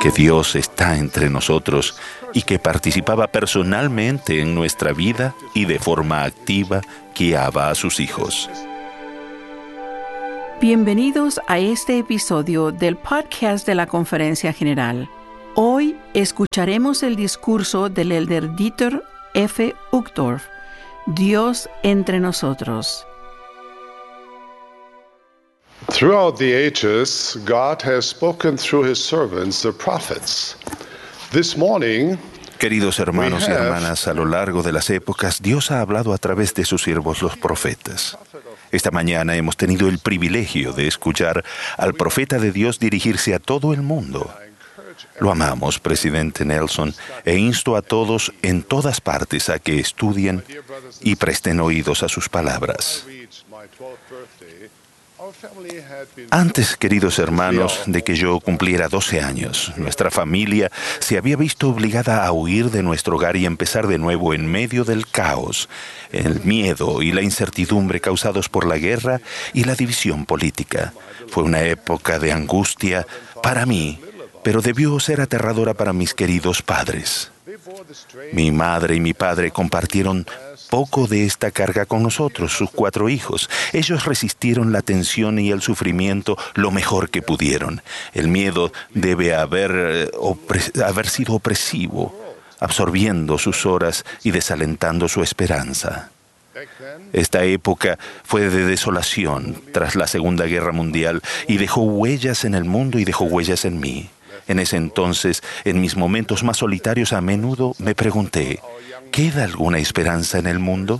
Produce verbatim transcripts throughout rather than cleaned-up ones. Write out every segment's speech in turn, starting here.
que Dios está entre nosotros y que participaba personalmente en nuestra vida y de forma activa guiaba a sus hijos. Bienvenidos a este episodio del podcast de la Conferencia General. Hoy escucharemos el discurso del elder Dieter F. Uchtdorf, Dios entre nosotros. Throughout the ages, God has spoken through his servants, the prophets. This morning, Queridos hermanos y hermanas, a lo largo de las épocas, Dios ha hablado a través de sus siervos los profetas. Esta mañana hemos tenido el privilegio de escuchar al profeta de Dios dirigirse a todo el mundo. Lo amamos, presidente Nelson, e insto a todos en todas partes a que estudien y presten oídos a sus palabras. Antes, queridos hermanos, de que yo cumpliera doce años, nuestra familia se había visto obligada a huir de nuestro hogar y empezar de nuevo en medio del caos, el miedo y la incertidumbre causados por la guerra y la división política. Fue una época de angustia para mí, pero debió ser aterradora para mis queridos padres. Mi madre y mi padre compartieron poco de esta carga con nosotros, sus cuatro hijos. Ellos resistieron la tensión y el sufrimiento lo mejor que pudieron. El miedo debe haber, opre- haber sido opresivo, absorbiendo sus horas y desalentando su esperanza. Esta época fue de desolación tras la Segunda Guerra Mundial y dejó huellas en el mundo y dejó huellas en mí. En ese entonces, en mis momentos más solitarios, a menudo me pregunté, ¿queda alguna esperanza en el mundo?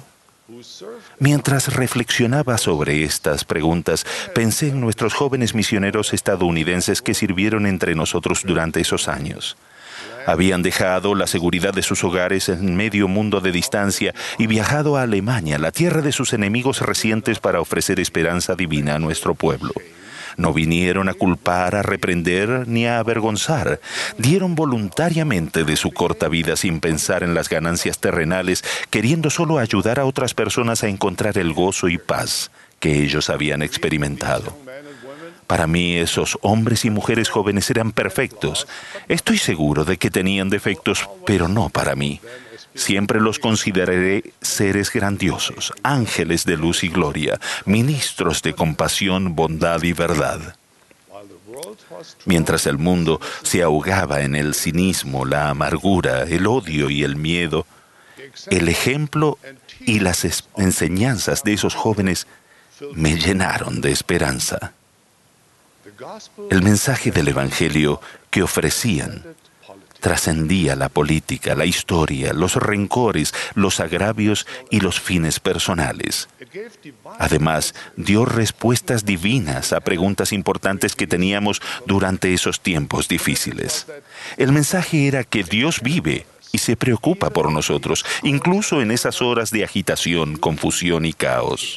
Mientras reflexionaba sobre estas preguntas, pensé en nuestros jóvenes misioneros estadounidenses que sirvieron entre nosotros durante esos años. Habían dejado la seguridad de sus hogares en medio mundo de distancia y viajado a Alemania, la tierra de sus enemigos recientes, para ofrecer esperanza divina a nuestro pueblo. No vinieron a culpar, a reprender ni a avergonzar. Dieron voluntariamente de su corta vida sin pensar en las ganancias terrenales, queriendo solo ayudar a otras personas a encontrar el gozo y paz que ellos habían experimentado. Para mí, esos hombres y mujeres jóvenes eran perfectos. Estoy seguro de que tenían defectos, pero no para mí. Siempre los consideraré seres grandiosos, ángeles de luz y gloria, ministros de compasión, bondad y verdad. Mientras el mundo se ahogaba en el cinismo, la amargura, el odio y el miedo, el ejemplo y las es- enseñanzas de esos jóvenes me llenaron de esperanza. El mensaje del Evangelio que ofrecían trascendía la política, la historia, los rencores, los agravios y los fines personales. Además, dio respuestas divinas a preguntas importantes que teníamos durante esos tiempos difíciles. El mensaje era que Dios vive y se preocupa por nosotros, incluso en esas horas de agitación, confusión y caos.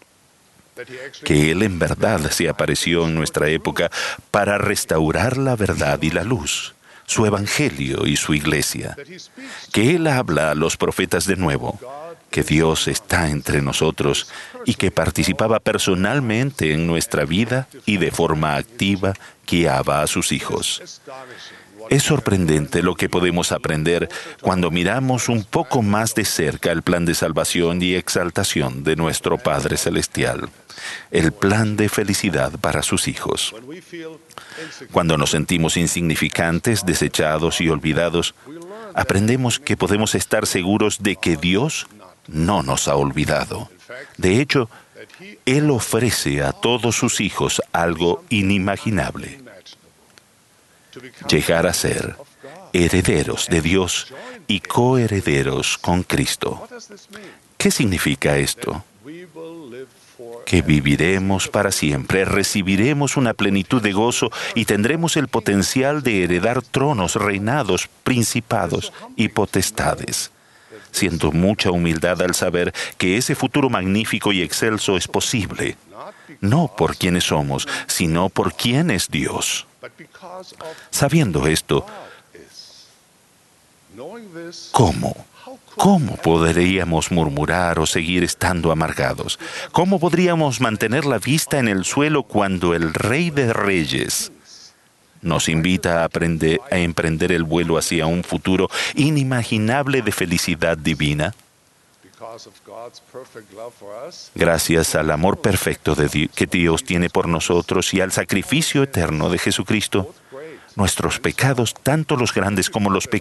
Que Él en verdad se apareció en nuestra época para restaurar la verdad y la luz, su evangelio y su iglesia. Que Él habla a los profetas de nuevo, que Dios está entre nosotros y que participaba personalmente en nuestra vida y de forma activa guiaba a sus hijos. Es sorprendente lo que podemos aprender cuando miramos un poco más de cerca el plan de salvación y exaltación de nuestro Padre Celestial, el plan de felicidad para sus hijos. Cuando nos sentimos insignificantes, desechados y olvidados, aprendemos que podemos estar seguros de que Dios no nos ha olvidado. De hecho, Él ofrece a todos sus hijos algo inimaginable: llegar a ser herederos de Dios y coherederos con Cristo. ¿Qué significa esto? Que viviremos para siempre, recibiremos una plenitud de gozo y tendremos el potencial de heredar tronos, reinados, principados y potestades. Siento mucha humildad al saber que ese futuro magnífico y excelso es posible, no por quienes somos, sino por quién es Dios. Sabiendo esto, ¿cómo? ¿Cómo podríamos murmurar o seguir estando amargados? ¿Cómo podríamos mantener la vista en el suelo cuando el Rey de Reyes nos invita a, aprender, a emprender el vuelo hacia un futuro inimaginable de felicidad divina. Gracias al amor perfecto de Dios, que Dios tiene por nosotros y al sacrificio eterno de Jesucristo, nuestros pecados, tanto los grandes como los pequeños,